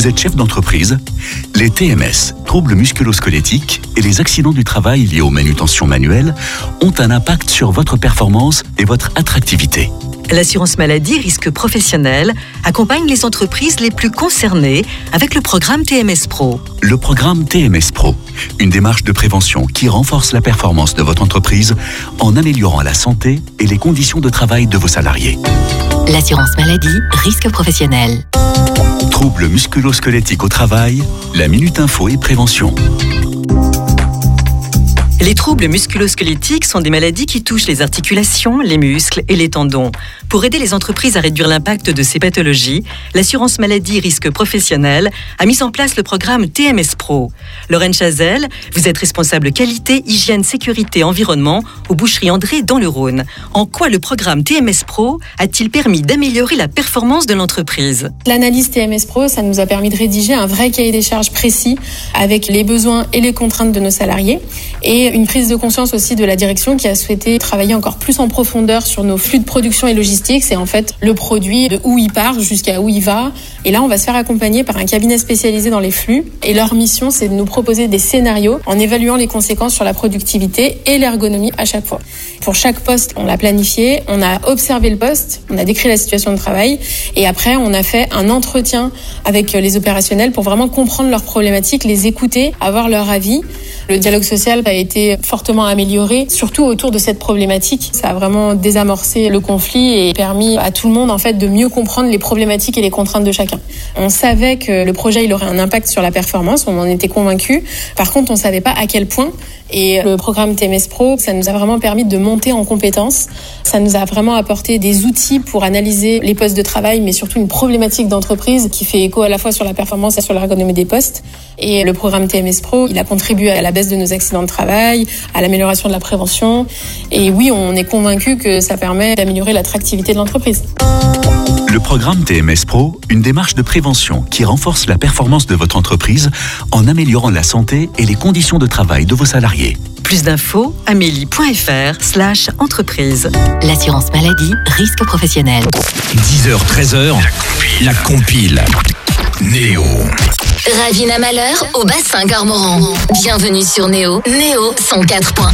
Vous êtes chef d'entreprise? Les TMS, troubles musculo-squelettiques, et les accidents du travail liés aux manutentions manuelles ont un impact sur votre performance et votre attractivité. L'assurance maladie risque professionnel accompagne les entreprises les plus concernées avec le programme TMS Pro. Le programme TMS Pro, une démarche de prévention qui renforce la performance de votre entreprise en améliorant la santé et les conditions de travail de vos salariés. L'assurance maladie, risque professionnel. Troubles musculo-squelettiques au travail, la Minute Info et Prévention. Les troubles musculo-squelettiques sont des maladies qui touchent les articulations, les muscles et les tendons. Pour aider les entreprises à réduire l'impact de ces pathologies, l'assurance maladie risque professionnel a mis en place le programme TMS Pro. Lorraine Chazelle, vous êtes responsable qualité, hygiène, sécurité, environnement aux Boucheries André dans le Rhône. En quoi le programme TMS Pro a-t-il permis d'améliorer la performance de l'entreprise? L'analyse TMS Pro, ça nous a permis de rédiger un vrai cahier des charges précis avec les besoins et les contraintes de nos salariés et une prise de conscience aussi de la direction qui a souhaité travailler encore plus en profondeur sur nos flux de production et logistique. C'est en fait le produit de où il part jusqu'à où il va. Et là, on va se faire accompagner par un cabinet spécialisé dans les flux. Et leur mission, c'est de nous proposer des scénarios en évaluant les conséquences sur la productivité et l'ergonomie à chaque fois. Pour chaque poste, on l'a planifié, on a observé le poste, on a décrit la situation de travail et après, on a fait un entretien avec les opérationnels pour vraiment comprendre leurs problématiques, les écouter, avoir leur avis. Le dialogue social a été fortement amélioré, surtout autour de cette problématique. Ça a vraiment désamorcé le conflit et permis à tout le monde en fait de mieux comprendre les problématiques et les contraintes de chacun. On savait que le projet il aurait un impact sur la performance, on en était convaincus. Par contre, on savait pas à quel point. Et le programme TMS Pro, ça nous a vraiment permis de monter en compétences. Ça nous a vraiment apporté des outils pour analyser les postes de travail, mais surtout une problématique d'entreprise qui fait écho à la fois sur la performance et sur l'ergonomie des postes. Et le programme TMS Pro, il a contribué à la baisse de nos accidents de travail, à l'amélioration de la prévention. Et oui, on est convaincus que ça permet d'améliorer l'attractivité de l'entreprise. Le programme TMS Pro, une démarche de prévention qui renforce la performance de votre entreprise en améliorant la santé et les conditions de travail de vos salariés. Plus d'infos, amélie.fr/entreprise. L'assurance maladie, risque professionnel. 10h-13h, la compile. Néo. Ravina Malheur au bassin Cormoran. Bienvenue sur Néo. Néo 104.1.